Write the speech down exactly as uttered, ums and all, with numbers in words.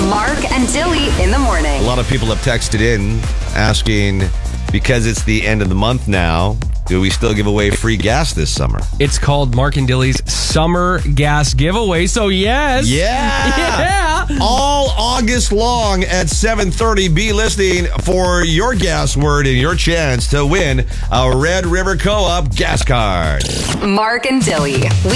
Mark and Dilly in the morning. A lot of people have texted in asking, because it's the end of the month now, do we still give away free gas this summer? It's called Mark and Dilly's Summer Gas Giveaway, so yes. Yeah. Yeah. All August long at seven thirty, be listening for your gas word and your chance to win a Red River Co-op gas card. Mark and Dilly.